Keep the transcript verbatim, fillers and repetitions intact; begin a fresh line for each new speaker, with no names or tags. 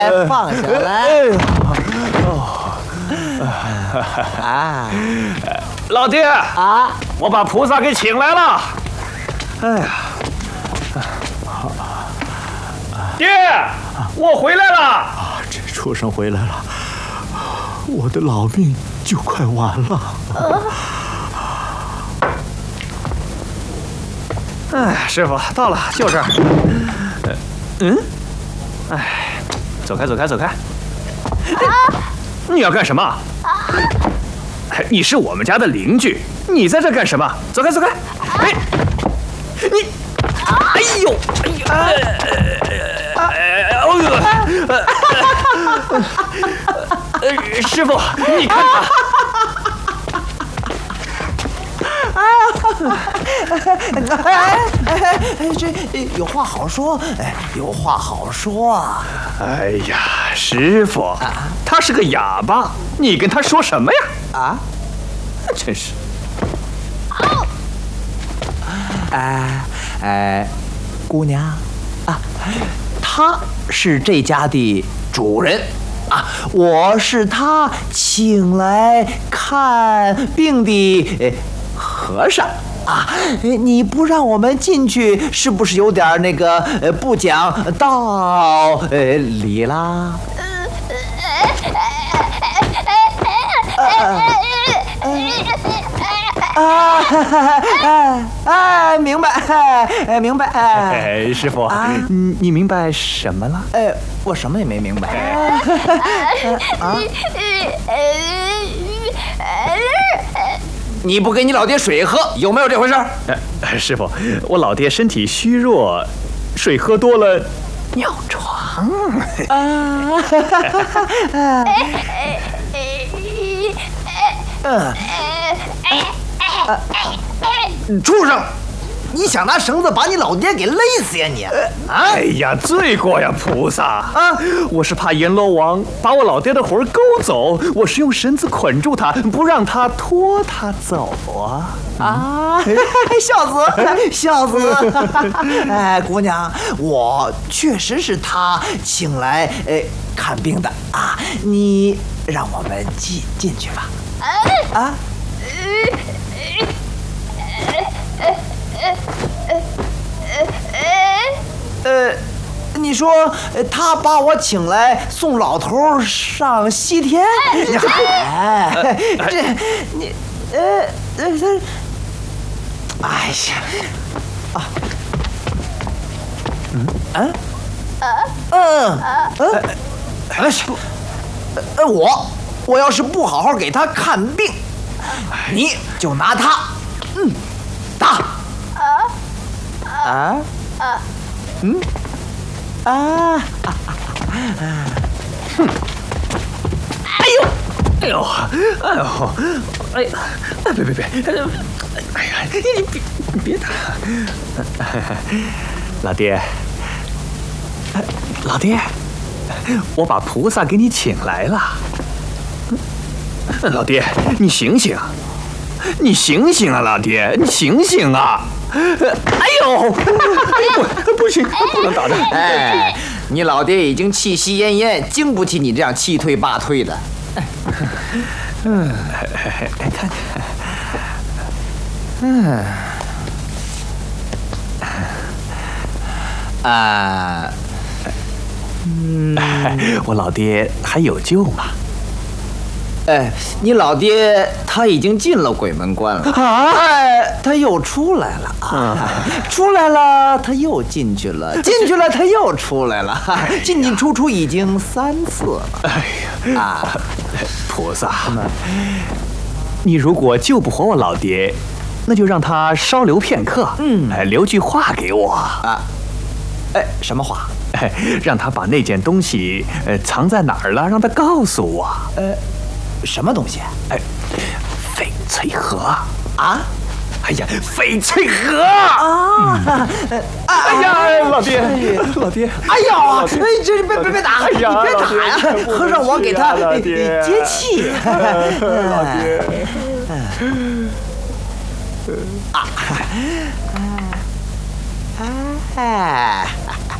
放下来。啊，
老爹
啊，
我把菩萨给请来了。哎呀，爹，我回来了。
啊，这畜生回来了，我的老命就快完了。
哎，师傅到了，就这儿。嗯，哎，走开，走开，走开。你要干什么？你是我们家的邻居，你在这干什么？走开，走开！哎，你，哎呦，哎呦，哎呦，师傅，你看他。
哎哎哎，这有话好说，哎，有话好说啊！
哎呀，师傅，他是个哑巴，你跟他说什么呀？
啊，
真是。
哎哎，姑娘啊，他是这家的主人啊，我是他请来看病的和尚。啊，你不让我们进去，是不是有点那个呃不讲道呃理啦？啊，哎哎，明白，哎，明白，
哎，师傅，你你明白什么了？
哎，我什么也没明白。啊？你不给你老爹水喝，有没有这回事？
哎，师傅，我老爹身体虚弱，水喝多了尿床。啊！
嗯，畜生！你想拿绳子把你老爹给勒死呀你！啊！
哎呀，罪过呀，菩萨啊！我是怕阎罗王把我老爹的魂勾走，我是用绳子捆住他，不让他拖他走啊！
啊！孝子，孝子！哎，姑娘，我确实是他请来呃看病的啊，你让我们进进去吧。啊！呃，你说他把我请来送老头上西天？哎，这你呃呃他，哎呀，啊，嗯嗯嗯嗯，哎不，呃我我要是不好好给他看病，你就拿他嗯打。啊啊嗯啊啊啊！哼！哎呦哎呦哎呦哎呀！哎别别别！哎呀你别你别打！
老爹，老爹，我把菩萨给你请来了。老爹，你醒醒！你醒醒啊，老爹，你醒醒啊！哎呦，不不行，不能打他！
哎，你老爹已经气息奄奄，经不起你这样气退罢退的。嗯，看看，嗯，啊，
嗯，我老爹还有救吗？
哎，你老爹他已经进了鬼门关了啊！哎，他又出来了啊！出来了，他又进去了，进去了，他又出来了，进进出出已经三次了。
哎呀啊！菩萨，你如果救不活我老爹，那就让他稍留片刻，嗯，哎，留句话给我啊。
哎，什么话？
哎，让他把那件东西呃藏在哪儿了，让他告诉我。
呃。什么东西？
哎，翡翠盒
啊！
哎呀，翡翠盒啊！哎呀，老爹，老爹！
哎呀，哎，这别别别打！你别打呀！和尚，我给他接气。
老爹，
啊！哎。